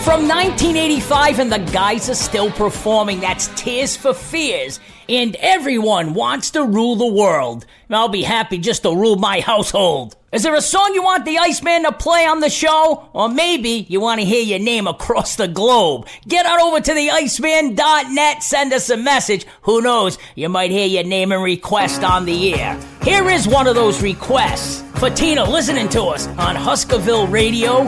From 1985, and the guys are still performing. That's Tears for Fears. And everyone wants to rule the world. I'll be happy just to rule my household. Is there a song you want the Iceman to play on the show? Or maybe you want to hear your name across the globe. Get on over to theiceman.net, send us a message. Who knows, you might hear your name and request on the air. Here is one of those requests for Tina listening to us on Huskerville Radio.